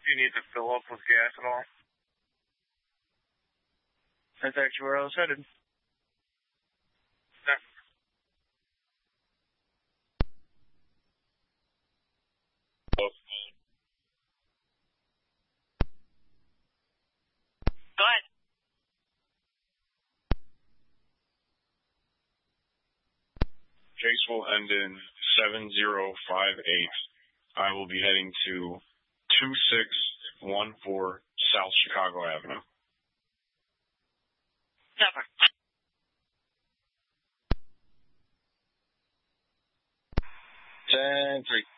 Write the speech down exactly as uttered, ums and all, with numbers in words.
Do you need to fill up with gas at all? That's actually where I was headed. Yeah. Go ahead. Chase will end in seven zero five eight. I will be heading to two six one four South Chicago Avenue. Over. Ten three.